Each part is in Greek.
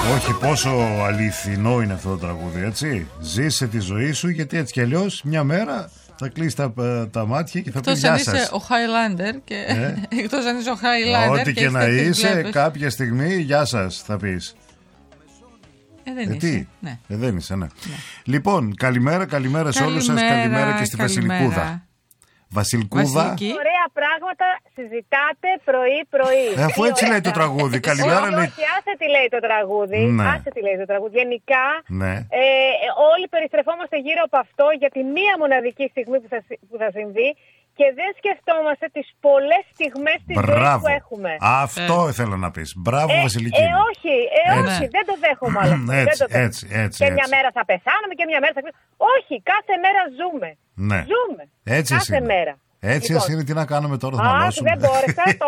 Όχι, πόσο αληθινό είναι αυτό το τραγούδι, έτσι. Ζήσε τη ζωή σου, γιατί έτσι κι αλλιώς μια μέρα θα κλείσει τα μάτια και θα πει γεια σας. Εκτός αν είσαι ο Highlander και... Εκτός αν είσαι ο Highlander ό,τι και να είσαι, κάποια στιγμή γεια σας θα πεις. Δεν είσαι. Ναι. Δεν είσαι, ναι. Λοιπόν, καλημέρα σε όλους σας. Καλημέρα και στη Βασιλικούδα. Βασιλικούδα. Ωραία πράγματα συζητάτε πρωί-πρωί. Αφού έτσι λέει το τραγούδι. Καλημέρα λέει. Όχι, άσε τι λέει το τραγούδι. Ναι. Άσε τι λέει το τραγούδι. Γενικά, ναι. όλοι περιστρεφόμαστε γύρω από αυτό για τη μία μοναδική στιγμή που θα συμβεί και δεν σκεφτόμαστε τις πολλές στιγμές της ζωής που έχουμε. Αυτό ήθελα να πεις. Μπράβο, Βασιλική. Όχι, δεν το δέχομαι άλλο. Έτσι. Και μια μέρα θα πεθάνουμε και μια μέρα θα... Όχι, κάθε μέρα ζούμε. Ναι. Ζούμε. Έτσι κάθε μέρα. Έτσι λοιπόν, είναι, τι να κάνουμε τώρα, θα μαλώσουμε. Δεν μπόρεσα, το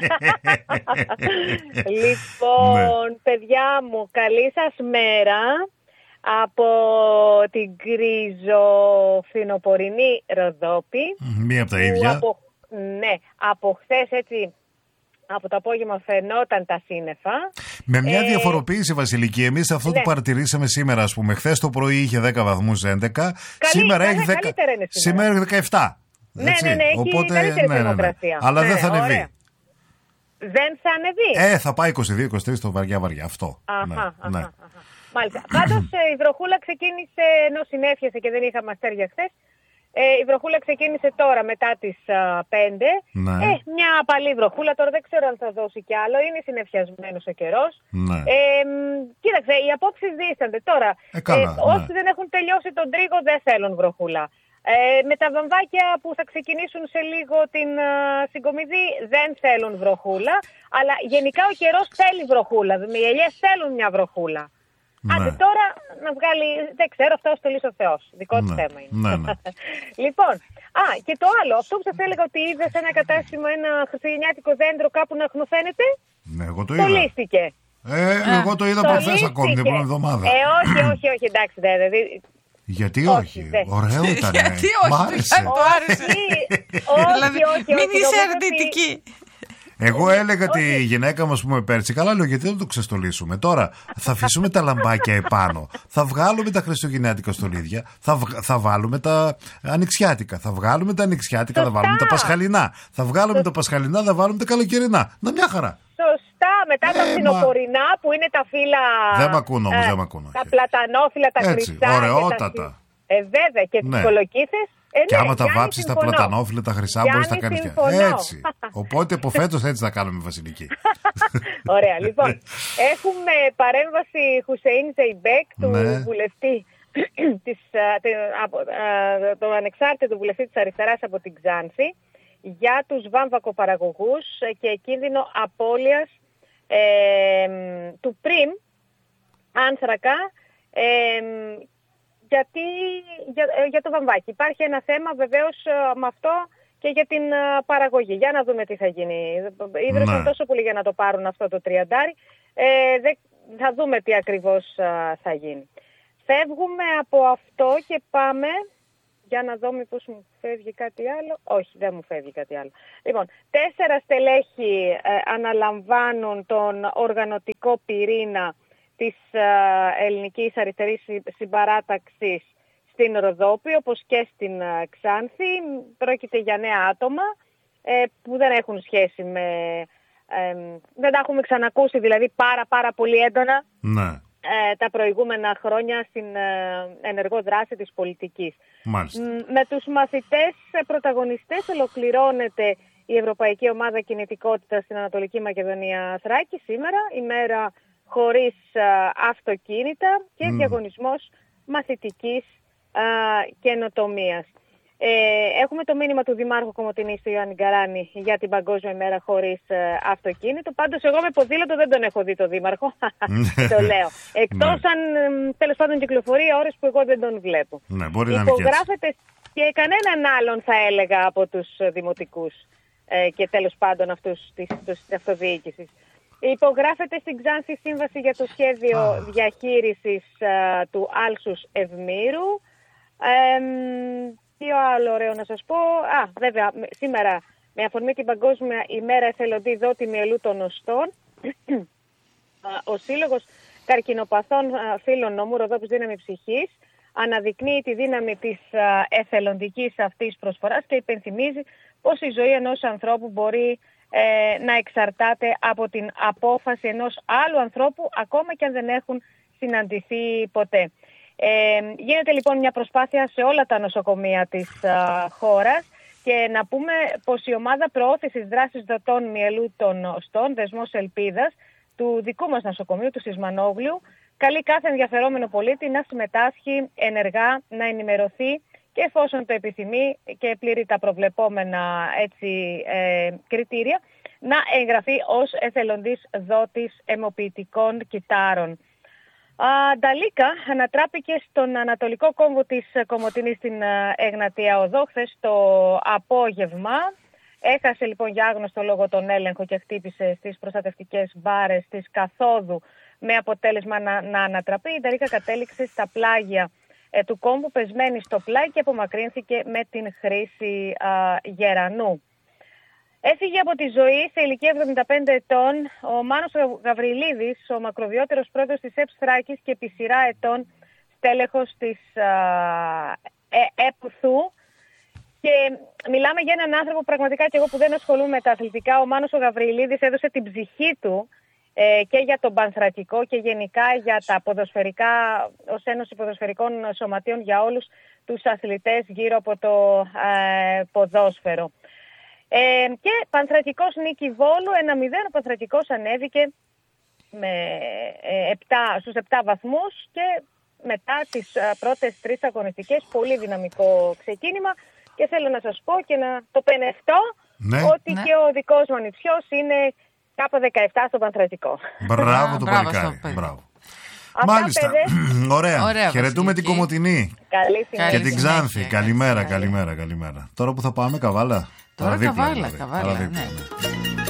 Λοιπόν, παιδιά μου, καλή σας μέρα από την κρυζοφθινοπορεινή Ροδόπη. Μία από τα ίδια. Από χθες έτσι, από το απόγευμα φαινόταν τα σύννεφα. Με μια διαφοροποίηση, Βασιλική, εμείς αυτό το παρατηρήσαμε σήμερα, ας πούμε. Χθες το πρωί είχε 10 βαθμούς 11, σήμερα έχει 17. Ναι, έχει καλύτερη θερμοκρασία. Αλλά δεν θα ανεβεί. Δεν θα ανεβεί. Θα πάει 22-23 το βαριά, αυτό. Μάλιστα. Πάντως η βροχούλα ξεκίνησε, ενώ συνέφιασε και δεν είχαμε αστέρια χθες, η βροχούλα ξεκίνησε τώρα μετά τις 5. Ναι. Μια απαλή βροχούλα, τώρα δεν ξέρω αν θα δώσει κι άλλο, είναι συνεφιασμένος ο καιρός. Ναι. Κοίταξε, οι απόψεις δίστανται τώρα. Όσοι δεν έχουν τελειώσει τον τρίγο δεν θέλουν βροχούλα. Με τα βαμβάκια που θα ξεκινήσουν σε λίγο την συγκομιδή δεν θέλουν βροχούλα, αλλά γενικά ο καιρός θέλει βροχούλα, οι ελιές θέλουν μια βροχούλα. Ναι. Άντε τώρα να βγάλει, δεν ξέρω, αυτό το λύσει ο Θεός, δικό του θέμα είναι. Ναι. Λοιπόν, και το άλλο, αυτό που σας έλεγα ότι είδε σε ένα κατάστημα ένα χριστουγεννιάτικο δέντρο κάπου να χνουφαίνεται, ναι, εγώ το είδα. Το λύστηκε. Εγώ το είδα προχθές ακόμη, την πρώτη εβδομάδα. Όχι, εντάξει, δηλαδή. Γιατί όχι, ωραίο ήταν. Γιατί όχι, μ' άρεσε. Όχι, μην είσαι αρνητική. Εγώ έλεγα τη γυναίκα μας που με πέρσι, καλά λέω, γιατί δεν το ξεστολίσουμε. Τώρα θα αφήσουμε τα λαμπάκια επάνω, θα βγάλουμε τα χριστουγεννιάτικα στολίδια, θα βάλουμε τα ανοιξιάτικα, θα βγάλουμε τα ανοιξιάτικα, θα βάλουμε τα πασχαλινά, θα βγάλουμε τα πασχαλινά, θα βάλουμε τα καλοκαιρινά. Να, μια χαρά. Σωστά, μετά τα φθινοπορεινά που είναι τα φύλλα. Δεν μ' ακούν όμως, δεν μ' ακούν. Τα πλατανόφυλλα, τα χρυσά. Ωραιότατα. Βέβαια, και τις κολοκύθες. Και άμα τα βάψεις τα πλατανόφυλλα, τα χρυσά, μπορείς να τα κάνεις. Έτσι. Οπότε από φέτος έτσι θα κάνουμε, Βασιλική. Ωραία, λοιπόν. Έχουμε παρέμβαση Χουσέιν Ζεϊμπέκ, του βουλευτή, του ανεξάρτητου βουλευτή της αριστεράς από την Ξάνθη, για τους βάμβακοπαραγωγούς και κίνδυνο απώλειας του πριμ άνθρακα, για το βαμβάκι. Υπάρχει ένα θέμα βεβαίως με αυτό και για την παραγωγή. Για να δούμε τι θα γίνει. Ίδρυσαν τόσο πολύ για να το πάρουν αυτό το τριαντάρι. Θα δούμε τι ακριβώς θα γίνει. Φεύγουμε από αυτό και πάμε... Για να δω μήπως μου φεύγει κάτι άλλο. Όχι, δεν μου φεύγει κάτι άλλο. Λοιπόν, 4 στελέχη αναλαμβάνουν τον οργανωτικό πυρήνα της ελληνικής αριστερής συμπαράταξης στην Ροδόπη, όπως και στην Ξάνθη. Πρόκειται για νέα άτομα που δεν έχουν σχέση με... δεν τα έχουμε ξανακούσει δηλαδή πάρα πολύ έντονα. Ναι. Τα προηγούμενα χρόνια στην ενεργό δράση της πολιτικής. Μάλιστα. Με τους μαθητές πρωταγωνιστές ολοκληρώνεται η Ευρωπαϊκή Ομάδα Κινητικότητας στην Ανατολική Μακεδονία Θράκη σήμερα, ημέρα χωρίς αυτοκίνητα και διαγωνισμός μαθητικής καινοτομίας. Έχουμε το μήνυμα του Δημάρχου Κομοτηνής του Ιωάννη Γκαράνη για την Παγκόσμια ημέρα χωρίς αυτοκίνητο. Πάντως εγώ με ποδήλατο δεν τον έχω δει το Δήμαρχο, το λέω. Εκτός αν τέλος πάντων κυκλοφορεί ώρες που εγώ δεν τον βλέπω. Ναι, μπορεί υπογράφεται και κανέναν άλλον θα έλεγα από τους δημοτικούς και τέλος πάντων αυτούς της αυτοδιοίκησης. Υπογράφεται στην Ξάνθη σύμβαση για το σχέδιο διαχείρισης του Άλσους Ευμήρου. Τι άλλο ωραίο να σας πω. Βέβαια, σήμερα με αφορμή την Παγκόσμια ημέρα εθελοντή δότη μυελού των οστών, ο Σύλλογος καρκινοπαθών φίλων νομού Ροδόπης Δύναμη Ψυχής, αναδεικνύει τη δύναμη της εθελοντικής αυτής προσφοράς και υπενθυμίζει πως η ζωή ενός ανθρώπου μπορεί να εξαρτάται από την απόφαση ενός άλλου ανθρώπου, ακόμα και αν δεν έχουν συναντηθεί ποτέ. Γίνεται λοιπόν μια προσπάθεια σε όλα τα νοσοκομεία της χώρας και να πούμε πως η ομάδα προώθησης δράσης δοτών μυελού των οστών, Δεσμός Ελπίδας, του δικού μας νοσοκομείου, του Σισμανόγλου, καλεί κάθε ενδιαφερόμενο πολίτη να συμμετάσχει ενεργά, να ενημερωθεί και εφόσον το επιθυμεί και πληρεί τα προβλεπόμενα κριτήρια, να εγγραφεί ως εθελοντής δότης αιμοποιητικών κυτάρων. Νταλίκα ανατράπηκε στον ανατολικό κόμβο της Κομοτηνής στην Εγνατία Οδό χθες το απόγευμα. Έχασε λοιπόν για άγνωστο λόγο τον έλεγχο και χτύπησε στις προστατευτικές μπάρες της καθόδου με αποτέλεσμα να ανατραπεί. Η Νταλίκα κατέληξε στα πλάγια του κόμβου, πεσμένη στο πλάι και απομακρύνθηκε με την χρήση γερανού. Έφυγε από τη ζωή σε ηλικία 75 ετών ο Μάνος Γαβριλίδης, ο μακροβιότερος πρόεδρος της ΕΠΣ Θράκης και επί σειρά ετών στέλεχος της ΕΠΘΟΥ. Και μιλάμε για έναν άνθρωπο πραγματικά, και εγώ που δεν ασχολούμαι με τα αθλητικά, ο Μάνος ο Γαβριλίδης έδωσε την ψυχή του και για τον Πανθρακικό και γενικά για τα ποδοσφαιρικά, ως Ένωση Ποδοσφαιρικών Σωματείων, για όλους τους αθλητές γύρω από το ποδόσφαιρο. Και Πανθρακικός νίκη Βόλου 1-0. Ο Πανθρακικός ανέβηκε στους 7 βαθμούς και μετά τις πρώτες 3 αγωνιστικές πολύ δυναμικό ξεκίνημα. Και θέλω να σας πω και να το πενευτώ ότι και ο δικός μου ανιψιός είναι κάπου 17 στο Πανθρακικό. Μπράβο το παλικάρι. Μπράβο. Μάλιστα. Ωραία. Χαιρετούμε την Κομοτηνή και την Ξάνθη. Καλημέρα. Τώρα που θα πάμε, Καβάλα. Τώρα Καβάλα.